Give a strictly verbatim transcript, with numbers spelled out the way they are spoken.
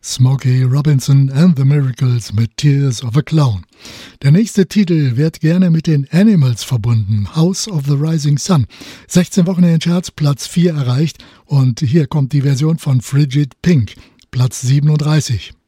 Smokey Robinson and the Miracles mit Tears of a Clown. Der nächste Titel wird gerne mit den Animals verbunden, House of the Rising Sun. sechzehn Wochen in den Charts, Platz vier erreicht und hier kommt die Version von Frigid Pink, Platz siebenunddreißig.